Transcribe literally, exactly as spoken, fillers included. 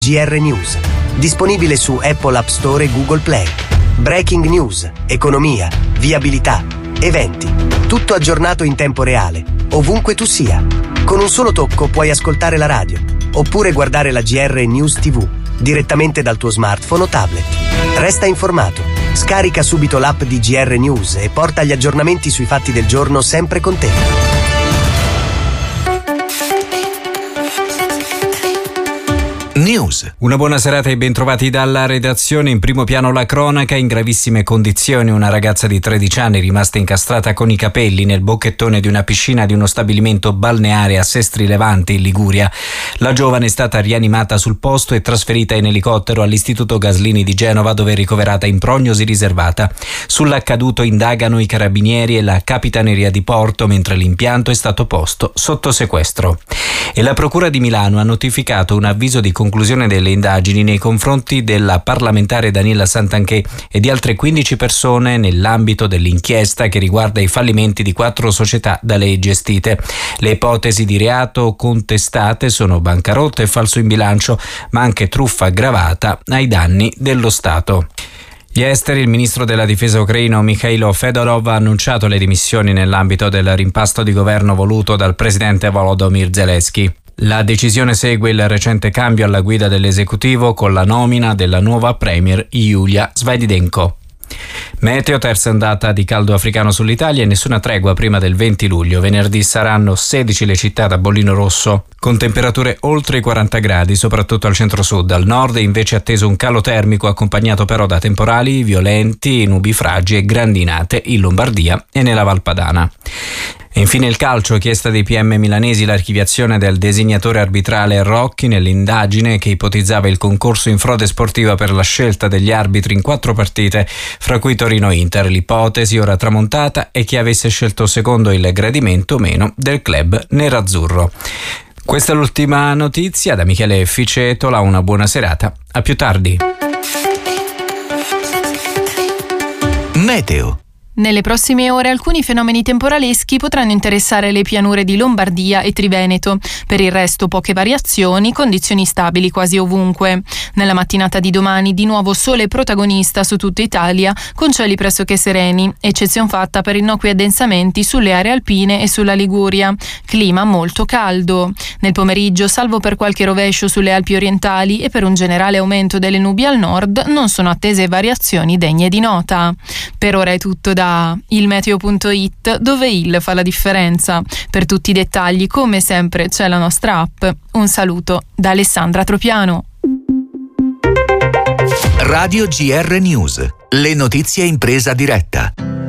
G R News, disponibile su Apple App Store e Google Play. Breaking news, economia, viabilità, eventi, tutto aggiornato in tempo reale, ovunque tu sia. Con un solo tocco puoi ascoltare la radio, oppure guardare la G R News tivù, direttamente dal tuo smartphone o tablet. Resta informato, scarica subito l'app di G R News e porta gli aggiornamenti sui fatti del giorno sempre con te. News. Una buona serata e bentrovati dalla redazione. In primo piano la cronaca. In gravissime condizioni una ragazza di tredici anni rimasta incastrata con i capelli nel bocchettone di una piscina di uno stabilimento balneare a Sestri Levante in Liguria. La giovane è stata rianimata sul posto e trasferita in elicottero all'Istituto Gaslini di Genova, dove è ricoverata in prognosi riservata. Sull'accaduto indagano i carabinieri e la Capitaneria di Porto, mentre l'impianto è stato posto sotto sequestro. E la Procura di Milano ha notificato un avviso di conclusione delle indagini nei confronti della parlamentare Daniela Santanchè e di altre quindici persone nell'ambito dell'inchiesta che riguarda i fallimenti di quattro società da lei gestite. Le ipotesi di reato contestate sono bancarotta e falso in bilancio, ma anche truffa aggravata ai danni dello Stato. Gli esteri. Il ministro della difesa ucraino Mikhailo Fedorov ha annunciato le dimissioni nell'ambito del rimpasto di governo voluto dal presidente Volodymyr Zelensky. La decisione segue il recente cambio alla guida dell'esecutivo con la nomina della nuova premier Yulia Svaidenko. Meteo. Terza ondata di caldo africano sull'Italia e nessuna tregua prima del venti luglio. Venerdì saranno sedici le città da bollino rosso, con temperature oltre i quaranta gradi, soprattutto al centro-sud. Al nord è invece atteso un calo termico accompagnato però da temporali violenti, nubifragi e grandinate in Lombardia e nella Val Padana. E infine il calcio. Chiesta dei P M milanesi l'archiviazione del designatore arbitrale Rocchi nell'indagine che ipotizzava il concorso in frode sportiva per la scelta degli arbitri in quattro partite, fra cui Torino-Inter. L'ipotesi ora tramontata è che avesse scelto secondo il gradimento o meno del club nerazzurro. Questa è l'ultima notizia. Da Michele Ficetola, una buona serata. A più tardi. Meteo. Nelle prossime ore alcuni fenomeni temporaleschi potranno interessare le pianure di Lombardia e Triveneto. Per il resto poche variazioni, condizioni stabili quasi ovunque. Nella mattinata di domani di nuovo sole protagonista su tutta Italia, con cieli pressoché sereni, eccezion fatta per innocui addensamenti sulle aree alpine e sulla Liguria. Clima molto caldo. Nel pomeriggio, salvo per qualche rovescio sulle Alpi orientali e per un generale aumento delle nubi al nord, non sono attese variazioni degne di nota. Per ora è tutto da ilmeteo punto it, dove il fa la differenza. Per tutti i dettagli, come sempre, c'è la nostra app. Un saluto da Alessandra Tropiano. Radio G R News. Le notizie in presa diretta.